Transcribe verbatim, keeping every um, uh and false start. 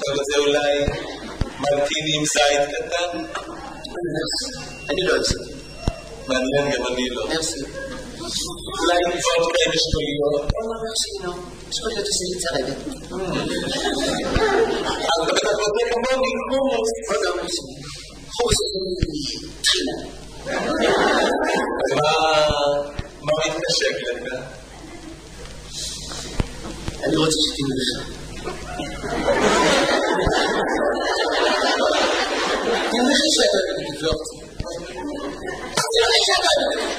אתה רוצה אולי מרטיני עם זית קטן? אני לא אוהב. מעניין, גם אני לא. מרסי. אולי נפעות כאלה שטוליות? לא, שטוליות עושה לי צרבת. אבל אתה רוצה כמוני חומוס. עוד לא מרסי. חומוס זה תחילה. מה מתנשק לך? אני רוצה שתינו לך. תינו לך שאתה תבלוק. תינו לך שאתה תבלוק.